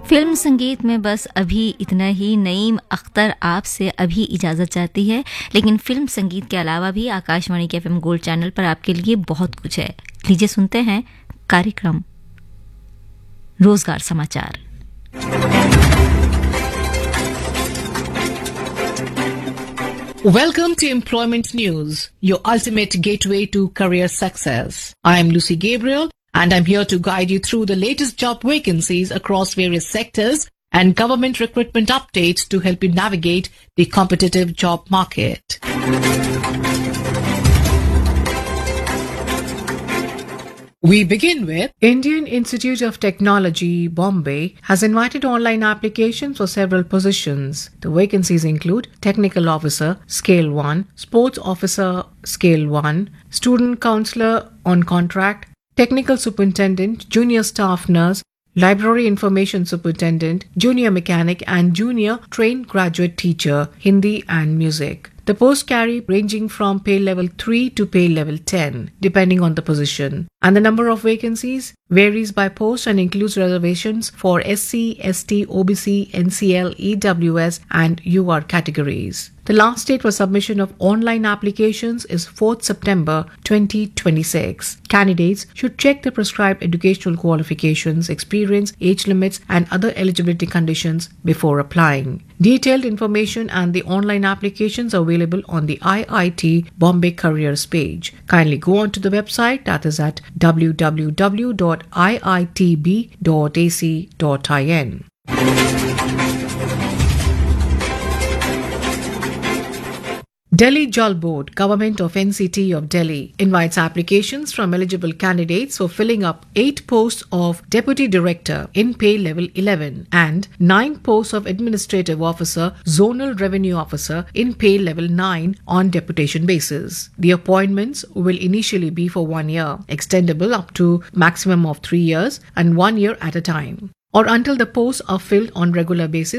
Film संगीत में बस अभी इतना ही। नईम अख्तर आपसे अभी इजाज़त चाहती है, लेकिन फिल्म संगीत के अलावा भी आकाशवाणी के FM गोल्ड चैनल पर आपके लिए बहुत कुछ है। लीजिए सुनते हैं कार्यक्रम रोजगार समाचार। Welcome to Employment News, your ultimate gateway to career success. I am Lucy Gabriel, and I'm here to guide you through the latest job vacancies across various sectors and government recruitment updates to help you navigate the competitive job market. We begin with Indian Institute of Technology, Bombay, has invited online applications for several positions. The vacancies include Technical Officer, Scale 1, Sports Officer, Scale 1, Student Counselor on Contract, Technical Superintendent, Junior Staff Nurse, Library Information Superintendent, Junior Mechanic and Junior Trained Graduate Teacher, Hindi and Music. The posts carry ranging from pay level 3 to pay level 10, depending on the position. And the number of vacancies varies by post and includes reservations for SC, ST, OBC, NCL, EWS and UR categories. The last date for submission of online applications is 4th September 2026. Candidates should check the prescribed educational qualifications, experience, age limits and other eligibility conditions before applying. Detailed information and the online applications are available on the IIT Bombay Careers page. Kindly go on to the website, that is at www.iitb.ac.in. Delhi Jal Board, Government of NCT of Delhi, invites applications from eligible candidates for filling up 8 posts of Deputy Director in pay level 11 and 9 posts of Administrative Officer, Zonal Revenue Officer in pay level 9 on deputation basis. The appointments will initially be for 1 year, extendable up to maximum of 3 years and 1 year at a time, or until the posts are filled on regular basis